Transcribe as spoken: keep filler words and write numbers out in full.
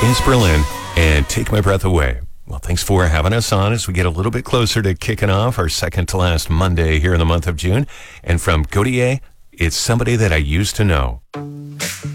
is Berlin and Take My Breath Away. Well, thanks for having us on as we get a little bit closer to kicking off our second to last Monday here in the month of June. And from Gotye, it's Somebody That I Used to Know.